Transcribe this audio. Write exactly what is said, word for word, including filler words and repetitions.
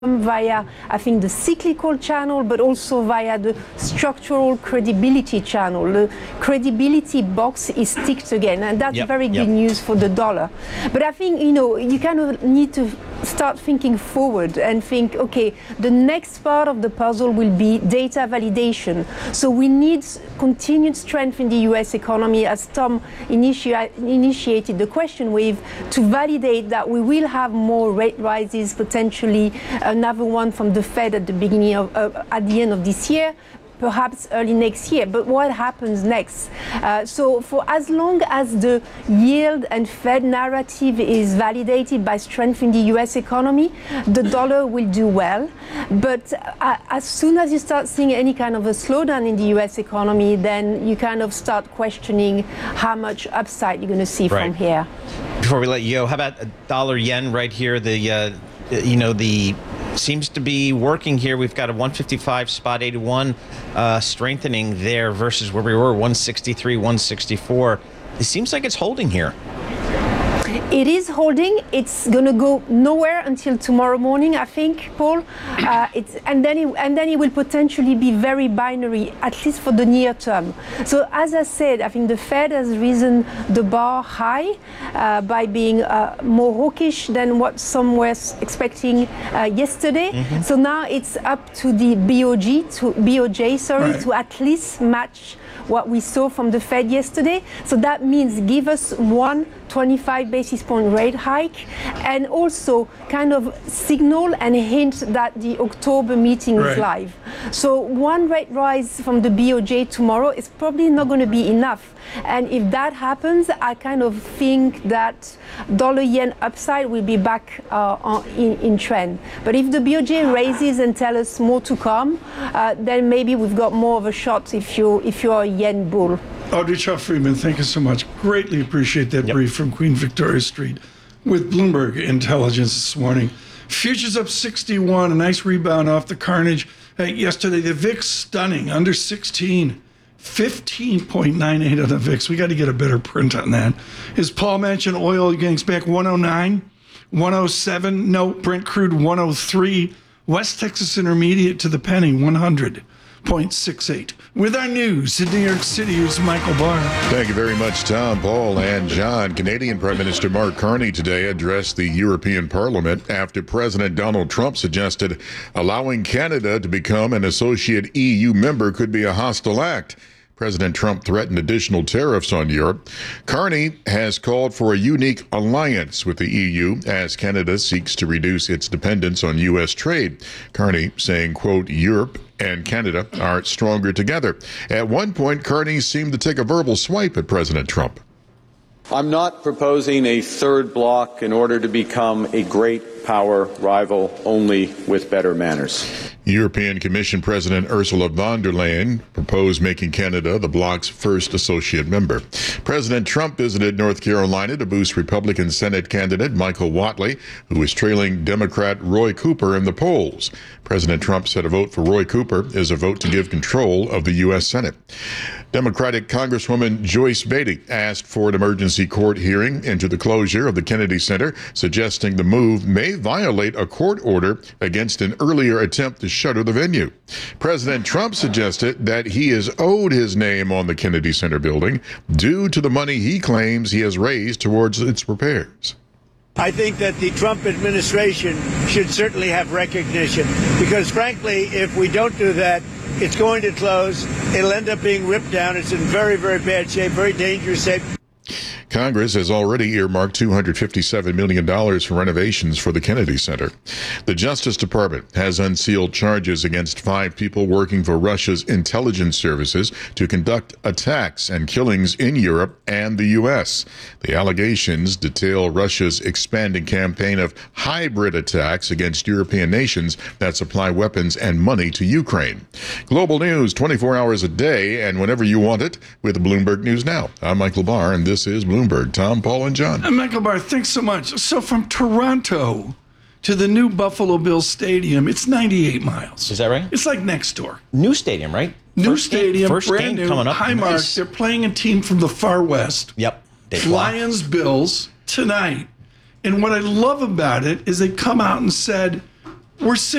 via, I think, the cyclical channel, but also via the structural credibility channel. The credibility box is ticked again, and that's yep, very yep. good news for the dollar. But I think, you know, you kind of need to start thinking forward and think, okay, the next part of the puzzle will be data validation. So we need continued strength in the U S economy, as Tom initi- initiated the question with, to validate that we will have more rate rises, potentially another one from the Fed at the beginning of, uh, at the end of this year, perhaps early next year. But what happens next? Uh, so for as long as the yield and Fed narrative is validated by strength in the U S economy, the dollar will do well. But uh, as soon as you start seeing any kind of a slowdown in the U S economy, then you kind of start questioning how much upside you're going to see right. from here. Before we let you go, how about a dollar yen right here? The uh, you know the seems to be working here. We've got a one fifty-five spot eighty-one uh, strengthening there versus where we were, one sixty-three, one sixty-four. It seems like it's holding here. It is holding. It's going to go nowhere until tomorrow morning, I think, Paul. Uh, it's, and then it, and then it will potentially be very binary, at least for the near term. So as I said, I think the Fed has risen the bar high uh, by being uh, more hawkish than what some were expecting uh, yesterday. Mm-hmm. So now it's up to the B O G, to B O J, sorry, right. to at least match what we saw from the Fed yesterday. So that means give us one twenty-five basis point rate hike, and also kind of signal and hint that the October meeting right. is live. So one rate rise from the B O J tomorrow is probably not going to be enough. And if that happens, I kind of think that dollar yen upside will be back uh, on, in, in trend. But if the B O J raises and tell us more to come, uh, then maybe we've got more of a shot if you if you're a yen bull. Audrey Chow-Freeman, thank you so much. Greatly appreciate that yep. brief from Queen Victoria Street with Bloomberg Intelligence this morning. Futures up sixty-one, a nice rebound off the carnage uh, yesterday. The V I X stunning, under sixteen, fifteen point nine eight on the V I X. We got to get a better print on that. As Paul mentioned, oil gangs back one oh nine, one oh seven. No, Brent crude one oh three. West Texas Intermediate to the penny, one hundred point six eight. With our news in New York City, here's Michael Barr. Thank you very much, Tom, Paul, and John. Canadian Prime Minister Mark Carney today addressed the European Parliament after President Donald Trump suggested allowing Canada to become an associate E U member could be a hostile act. President Trump threatened additional tariffs on Europe. Carney has called for a unique alliance with the E U as Canada seeks to reduce its dependence on U S trade. Carney saying, quote, Europe and Canada are stronger together. At one point, Carney seemed to take a verbal swipe at President Trump. I'm not proposing a third bloc in order to become a great power rival, only with better manners. European Commission President Ursula von der Leyen proposed making Canada the bloc's first associate member. President Trump visited North Carolina to boost Republican Senate candidate Michael Whatley, who is trailing Democrat Roy Cooper in the polls. President Trump said a vote for Roy Cooper is a vote to give control of the U S Senate. Democratic Congresswoman Joyce Beatty asked for an emergency court hearing into the closure of the Kennedy Center, suggesting the move may violate a court order against an earlier attempt to shutter the venue. President Trump suggested that he is owed his name on the Kennedy Center building due to the money he claims he has raised towards its repairs. I think that the Trump administration should certainly have recognition, because frankly, if we don't do that, it's going to close. It'll end up being ripped down. It's in very, very bad shape, very dangerous shape. Congress has already earmarked two hundred fifty-seven million dollars for renovations for the Kennedy Center. The Justice Department has unsealed charges against five people working for Russia's intelligence services to conduct attacks and killings in Europe and the U S. The allegations detail Russia's expanding campaign of hybrid attacks against European nations that supply weapons and money to Ukraine. Global news twenty-four hours a day and whenever you want it with Bloomberg News Now. I'm Michael Barr, and this is Bloomberg. Tom, Paul, and John. And Michael Barr, thanks so much. So from Toronto to the new Buffalo Bills Stadium, it's ninety-eight miles. Is that right? It's like next door. New stadium, right? New first stadium, game, first brand game new, coming up. high Nice. mark. They're playing a team from the far west. Yep. They fly. Lions, Bills, tonight. And what I love about it is they come out and said, we're seeing